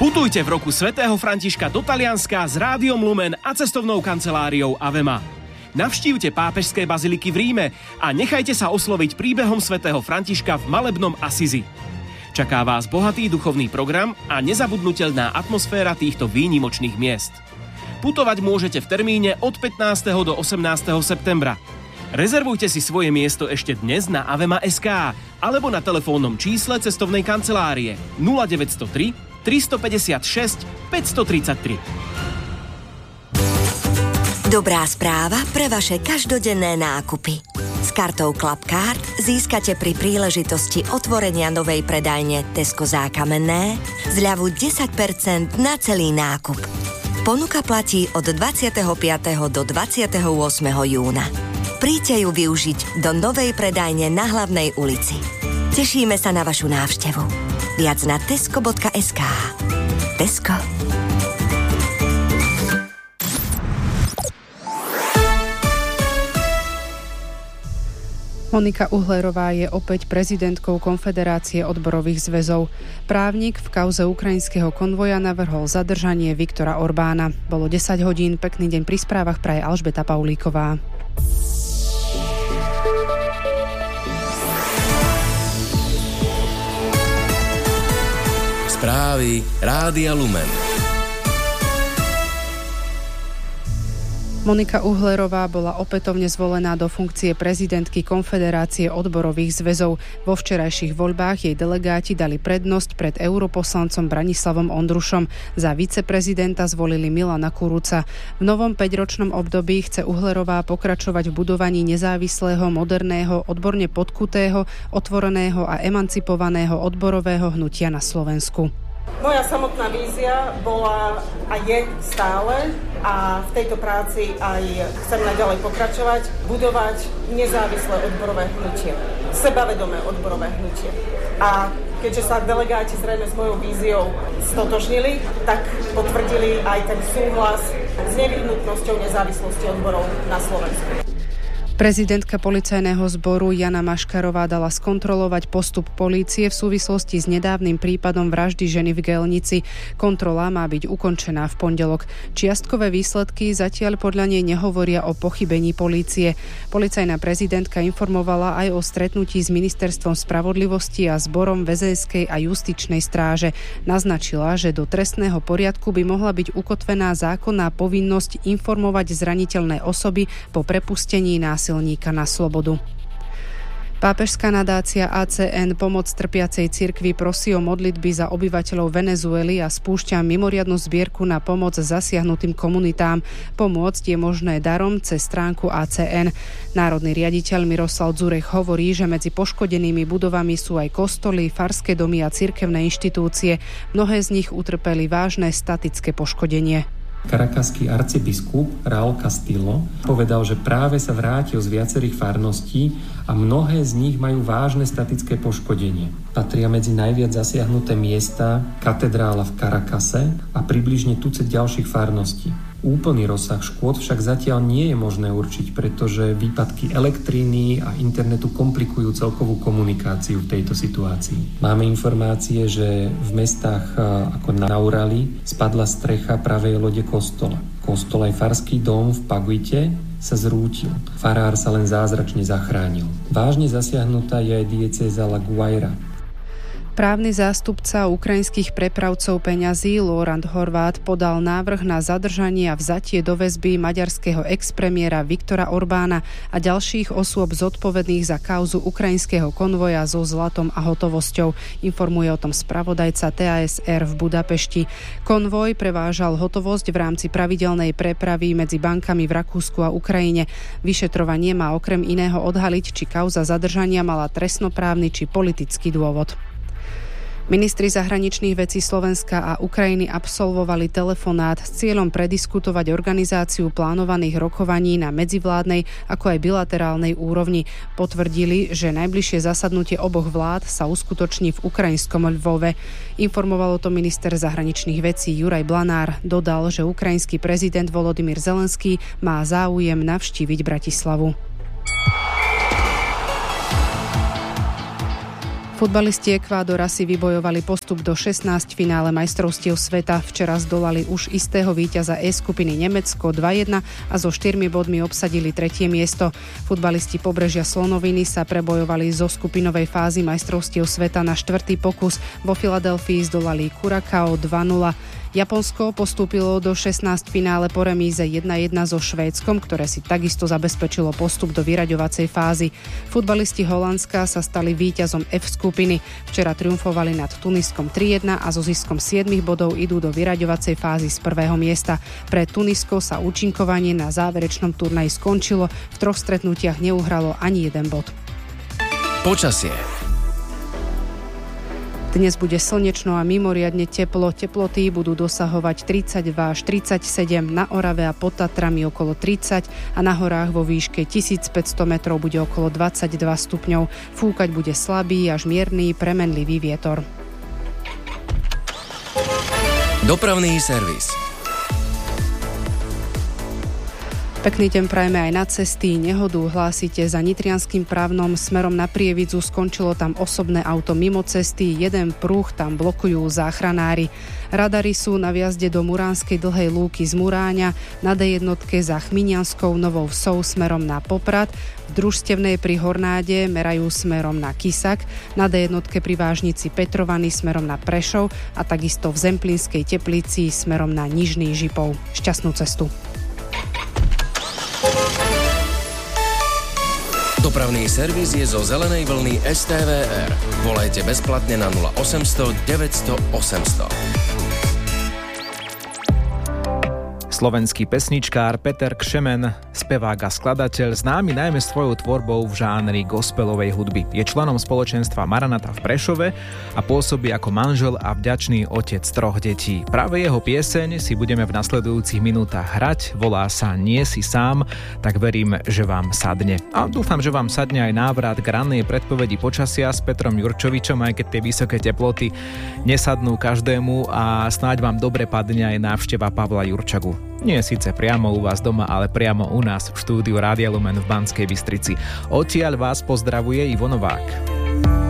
Putujte v roku svätého Františka do Talianska s Rádiom Lumen a cestovnou kanceláriou Avema. Navštívte pápežské baziliky v Ríme a nechajte sa osloviť príbehom svätého Františka v malebnom Asizi. Čaká vás bohatý duchovný program a nezabudnuteľná atmosféra týchto výnimočných miest. Putovať môžete v termíne od 15. do 18. septembra. Rezervujte si svoje miesto ešte dnes na avema.sk alebo na telefónnom čísle cestovnej kancelárie 0903 356 533. Dobrá správa pre vaše každodenné nákupy. S kartou Clubcard získate pri príležitosti otvorenia novej predajne Tesco Zákamenné zľavu 10% na celý nákup. Ponuka platí od 25. do 28. júna. Príďte ju využiť do novej predajne na Hlavnej ulici. Tešíme sa na vašu návštevu. Viac na tesco.sk. Tesco. Monika Uhlerová je opäť prezidentkou Konfederácie odborových zväzov. Právnik v kauze ukrajinského konvoja navrhol zadržanie Viktora Orbána. Bolo 10 hodín, pekný deň pri správach praje Alžbeta Paulíková. Správy Rádia Lumen. Monika Uhlerová bola opätovne zvolená do funkcie prezidentky Konfederácie odborových zväzov. Vo včerajších voľbách jej delegáti dali prednosť pred europoslancom Branislavom Ondrušom. Za viceprezidenta zvolili Milana Kuruca. V novom 5-ročnom období chce Uhlerová pokračovať v budovaní nezávislého, moderného, odborne podkutého, otvoreného a emancipovaného odborového hnutia na Slovensku. Moja samotná vízia bola a je stále a v tejto práci aj chcem naďalej pokračovať, budovať nezávislé odborové hnutie, sebavedomé odborové hnutie. A keďže sa delegáti zrejme s mojou víziou stotožnili, tak potvrdili aj ten súhlas s nevyhnutnosťou nezávislosti odborov na Slovensku. Prezidentka policajného zboru Jana Maškarová dala skontrolovať postup polície v súvislosti s nedávnym prípadom vraždy ženy v Gelnici. Kontrola má byť ukončená v pondelok. Čiastkové výsledky zatiaľ podľa nej nehovoria o pochybení polície. Policajná prezidentka informovala aj o stretnutí s Ministerstvom spravodlivosti a zborom väzenskej a justičnej stráže. Naznačila, že do trestného poriadku by mohla byť ukotvená zákonná povinnosť informovať zraniteľné osoby po prepustení násilníka na slobodu. Pápežská nadácia ACN Pomoc trpiacej cirkvi prosí o modlitby za obyvateľov Venezuely a spúšťa mimoriadnu zbierku na pomoc zasiahnutým komunitám. Pomôcť je možné darom cez stránku ACN. Národný riaditeľ Miroslav Dzurek hovorí, že medzi poškodenými budovami sú aj kostoly, farské domy a cirkevné inštitúcie. Mnohé z nich utrpeli vážne statické poškodenie. Caracaský arcibiskup Raúl Castillo povedal, že práve sa vrátil z viacerých farností a mnohé z nich majú vážne statické poškodenie. Patria medzi najviac zasiahnuté miesta katedrála v Caracase a približne tucet ďalších farností. Úplný rozsah škôd však zatiaľ nie je možné určiť, pretože výpadky elektriny a internetu komplikujú celkovú komunikáciu v tejto situácii. Máme informácie, že v mestách ako Naurali spadla strecha pravej lode kostola. Kostol aj farský dom v Paguite sa zrútil. Farár sa len zázračne zachránil. Vážne zasiahnutá je aj diecéza La Guaira. Právny zástupca ukrajinských prepravcov peňazí Lorand Horvát podal návrh na zadržanie a vzatie do väzby maďarského expremiéra Viktora Orbána a ďalších osôb zodpovedných za kauzu ukrajinského konvoja so zlatom a hotovosťou. Informuje o tom spravodajca TASR v Budapešti. Konvoj prevážal hotovosť v rámci pravidelnej prepravy medzi bankami v Rakúsku a Ukrajine. Vyšetrovanie má okrem iného odhaliť, či kauza zadržania mala trestnoprávny či politický dôvod. Ministri zahraničných vecí Slovenska a Ukrajiny absolvovali telefonát s cieľom prediskutovať organizáciu plánovaných rokovaní na medzivládnej ako aj bilaterálnej úrovni. Potvrdili, že najbližšie zasadnutie oboch vlád sa uskutoční v ukrajinskom Lvove. Informoval o tom minister zahraničných vecí Juraj Blanár. Dodal, že ukrajinský prezident Volodymyr Zelenský má záujem navštíviť Bratislavu. Futbalisti Ekvádora si vybojovali postup do 16 finále majstrovstiev sveta. Včera zdolali už istého víťaza E skupiny Nemecko 2-1 a so 4 bodmi obsadili 3. miesto. Futbalisti Pobrežia Slonoviny sa prebojovali zo skupinovej fázy majstrovstiev sveta na 4. pokus. Vo Filadelfii zdolali Curaçao 2-0. Japonsko postúpilo do 16 finále po remíze 1-1 so Švédskom, ktoré si takisto zabezpečilo postup do vyraďovacej fázy. Futbalisti Holandska sa stali víťazom F skupiny. Včera triumfovali nad Tuniskom 3-1 a so ziskom 7 bodov idú do vyraďovacej fázy z 1. miesta. Pre Tunisko sa účinkovanie na záverečnom turnaji skončilo. V 3 stretnutiach neuhralo ani 1 bod. Počasie. Dnes bude slnečno a mimoriadne teplo. Teploty budú dosahovať 32 až 37, na Orave a pod Tatrami okolo 30 a na horách vo výške 1500 metrov bude okolo 22 stupňov. Fúkať bude slabý až mierny premenlivý vietor. Dopravný servis. Pekný deň prajeme aj na cesty. Nehodu hlásite za nitrianskym Právnom smerom na Prievidzu. Skončilo tam osobné auto mimo cesty. Jeden pruh tam blokujú záchranári. Radary sú na vjazde do Muránskej Dlhej lúky z Muráňa, na D1 za Chminianskou Novou Vsou smerom na Poprad, v Družstevnej pri Hornáde merajú smerom na Kisak, na D1 pri Vážnici Petrovany smerom na Prešov a takisto v Zemplínskej Teplici smerom na Nižný Žipov. Šťastnú cestu. Dopravný servis je zo zelenej vlny STVR. Volajte bezplatne na 0800 900 800. Slovenský pesničkár Peter Kšemen, spevák a skladateľ, známy najmä svojou tvorbou v žánri gospelovej hudby. Je členom spoločenstva Maranata v Prešove a pôsobí ako manžel a vďačný otec 3 detí. Práve jeho pieseň si budeme v nasledujúcich minútach hrať, volá sa Nie si sám, tak verím, že vám sadne. A dúfam, že vám sadne aj návrat k rannej predpovedi počasia s Petrom Jurčovičom, aj keď tie vysoké teploty nesadnú každému a snáď vám dobre padne aj návšteva Pavla Jurčagu. Nie síce priamo u vás doma, ale priamo u nás v štúdiu Rádia Lumen v Banskej Bystrici. Odtiaľ vás pozdravuje Ivo Novák.